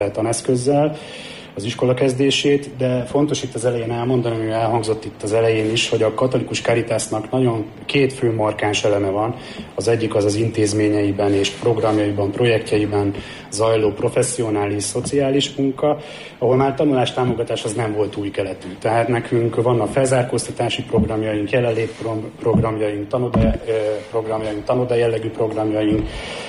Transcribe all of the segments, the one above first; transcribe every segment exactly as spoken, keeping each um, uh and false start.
taneszközzel az iskola kezdését, de fontos itt az elején elmondani, ami elhangzott itt az elején is, hogy a Katolikus Caritasnak nagyon két fő markáns eleme van. Az egyik az az intézményeiben és programjaiban, projektjeiben zajló professzionális, szociális munka, ahol már tanulás támogatás az nem volt új keletű. Tehát nekünk vannak felzárkóztatási programjaink, jelenlét programjaink, tanoda programjaink, tanoda jellegű programjaink,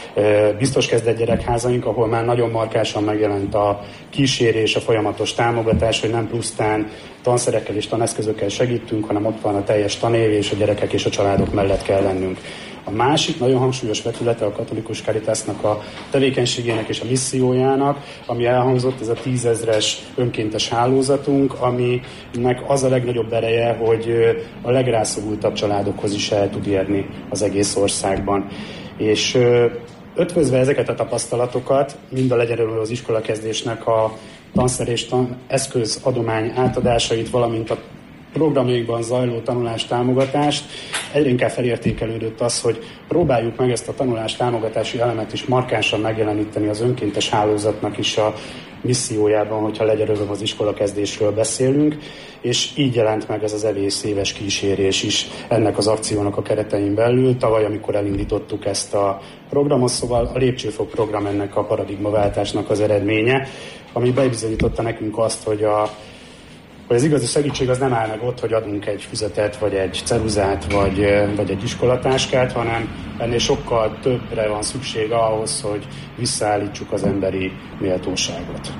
biztos kezdett gyerekházaink, ahol már nagyon markásan megjelent a kísérés, a folyamatos támogatás, hogy nem pusztán tanszerekkel és taneszközökkel segítünk, hanem ott van a teljes tanév, és a gyerekek és a családok mellett kell lennünk. A másik nagyon hangsúlyos vetülete a Katolikus Caritasnak a tevékenységének és a missziójának, ami elhangzott, ez a tízezres önkéntes hálózatunk, aminek az a legnagyobb ereje, hogy a legrászorultabb családokhoz is el tud érni az egész országban. És ötvözve ezeket a tapasztalatokat, mind a legyen az iskolakezdésnek a tanszer és tan- eszközadomány átadásait, valamint a programjaikban zajló tanulás támogatást, egyre inkább felértékelődött az, hogy próbáljuk meg ezt a tanulás támogatási elemet is markánsan megjeleníteni az önkéntes hálózatnak is a missziójában, hogyha legyen az iskolakezdésről beszélünk, és így jelent meg ez az egész éves kísérés is ennek az akciónak a keretein belül. Tavaly, amikor elindítottuk ezt a programot, szóval a Lépcsőfok program ennek a paradigmaváltásnak az eredménye, ami bebizonyította nekünk azt, hogy a hogy az igazi segítség az nem áll meg ott, hogy adunk egy füzetet, vagy egy ceruzát, vagy, vagy egy iskolatáskát, hanem ennél sokkal többre van szüksége ahhoz, hogy visszaállítsuk az emberi méltóságot.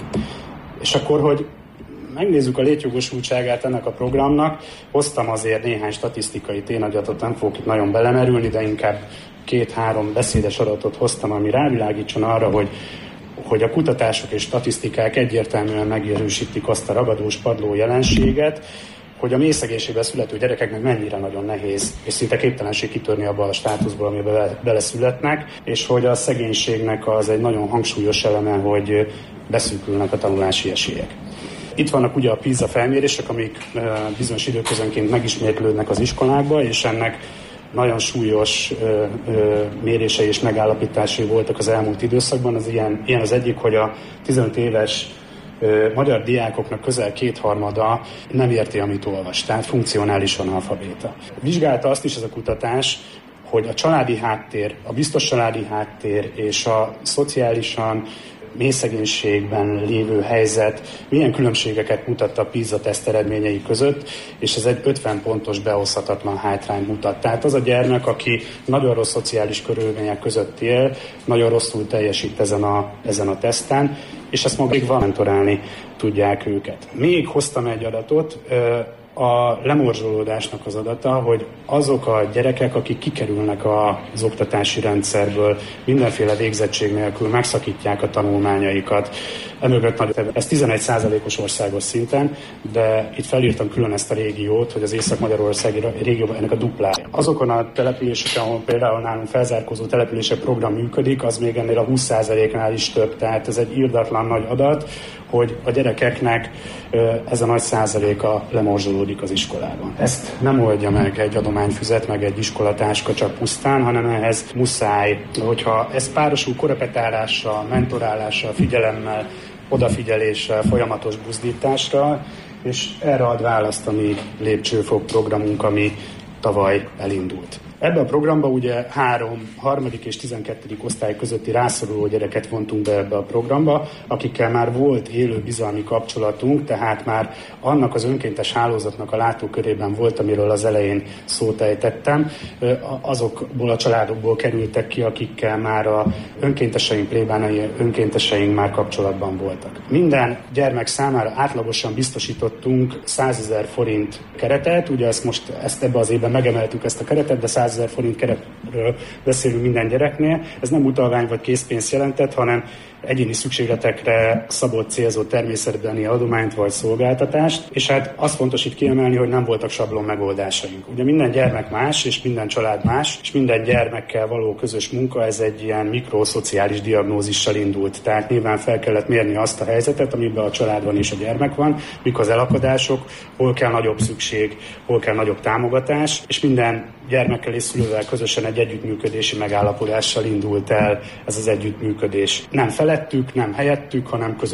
És akkor, hogy megnézzük a létjogosultságát ennek a programnak, hoztam azért néhány statisztikai tényadatot, nem fogok itt nagyon belemerülni, de inkább két-három beszédes adatot hoztam, ami rávilágítson arra, hogy hogy a kutatások és statisztikák egyértelműen megerősítik azt a ragadós padló jelenséget, hogy a mély szegénységben születő gyerekeknek mennyire nagyon nehéz, és szinte képtelenség kitörni abban a státuszból, amiben beleszületnek, és hogy a szegénységnek az egy nagyon hangsúlyos eleme, hogy beszűkülnek a tanulási esélyek. Itt vannak ugye a PISA felmérések, amik bizonyos időközönként megismétlődnek az iskolákba, és ennek nagyon súlyos ö, ö, mérései és megállapításai voltak az elmúlt időszakban. Az ilyen, ilyen az egyik, hogy a tizenöt éves ö, magyar diákoknak közel kétharmada nem érti, amit olvas, tehát funkcionális analfabéta. Vizsgálta azt is ez a kutatás, hogy a családi háttér, a biztos családi háttér és a szociálisan mély szegénységben lévő helyzet milyen különbségeket mutat a PISA teszt eredményei között, és ez egy ötven pontos behozhatatlan hátrány mutat. Tehát az a gyermek, aki nagyon rossz szociális körülmények között él, nagyon rosszul teljesít ezen a, ezen a teszten, és ezt maguk mentorálni tudják őket. Még hoztam egy adatot, a lemorzsolódásnak az adata, hogy azok a gyerekek, akik kikerülnek az oktatási rendszerből, mindenféle végzettség nélkül megszakítják a tanulmányaikat, emögött nagy, ez tizenegy százalékos országos szinten, de itt felírtam külön ezt a régiót, hogy az Észak-Magyarországi régióban ennek a duplája. Azokon a településeken, ahol például nálunk felzárkózó települések program működik, az még ennél a húsz százaléknál is több, tehát ez egy irdatlan nagy adat, hogy a gyerekeknek ez a nagy százaléka lemorzsolódik az iskolában. Ezt nem oldja meg egy adományfüzet, meg egy iskolatáska csak pusztán, hanem ehhez muszáj, hogyha ez párosul korepetálással, mentorálással, figyelemmel, odafigyeléssel, folyamatos buzdításra, és erre ad választ a mi Lépcsőfok programunk, ami tavaly elindult. Ebben a programban ugye három, harmadik és tizenkettedik osztály közötti rászoruló gyereket vontunk be ebbe a programba, akikkel már volt élő bizalmi kapcsolatunk, tehát már annak az önkéntes hálózatnak a látókörében volt, amiről az elején szót ejtettem, azokból a családokból kerültek ki, akikkel már a önkénteseink, plébánai önkénteseink már kapcsolatban voltak. Minden gyermek számára átlagosan biztosítottunk százezer forint keretet, ugye ezt most ezt ebbe az évben megemeltük ezt a keretet, de százezer forint keretről beszélünk minden gyereknél. Ez nem utalvány vagy készpénzt jelentett, hanem egyéni szükségletekre szabott célzott természetbeni adományt vagy szolgáltatást, és hát azt fontos itt kiemelni, hogy nem voltak sablon megoldásaink. Ugye minden gyermek más, és minden család más, és minden gyermekkel való közös munka, ez egy ilyen mikroszociális diagnózissal indult. Tehát nyilván fel kellett mérni azt a helyzetet, amiben a család van és a gyermek van, mik az elakadások, hol kell nagyobb szükség, hol kell nagyobb támogatás, és minden gyermekkel és szülővel közösen egy együttműködési megállapodással indult el ez az együttműködés. Nem felettük, nem helyettük, hanem közösen.